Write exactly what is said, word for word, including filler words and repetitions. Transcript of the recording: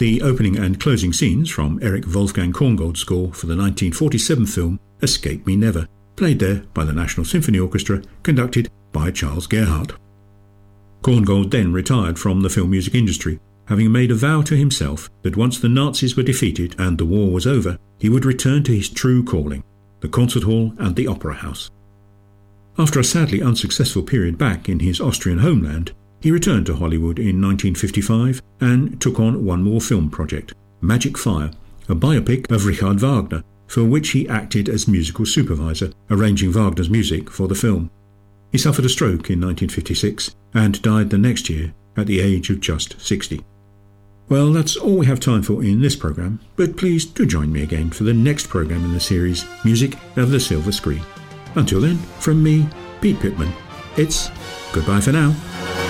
The opening and closing scenes from Erich Wolfgang Korngold's score for the nineteen forty-seven film Escape Me Never, played there by the National Symphony Orchestra, conducted by Charles Gerhardt. Korngold then retired from the film music industry, having made a vow to himself that once the Nazis were defeated and the war was over, he would return to his true calling, the concert hall and the opera house. After a sadly unsuccessful period back in his Austrian homeland, he returned to Hollywood in nineteen fifty-five and took on one more film project, Magic Fire, a biopic of Richard Wagner, for which he acted as musical supervisor, arranging Wagner's music for the film. He suffered a stroke in nineteen fifty-six and died the next year at the age of just sixty. Well, that's all we have time for in this programme, but please do join me again for the next programme in the series, Music of the Silver Screen. Until then, from me, Pete Pittman, it's goodbye for now.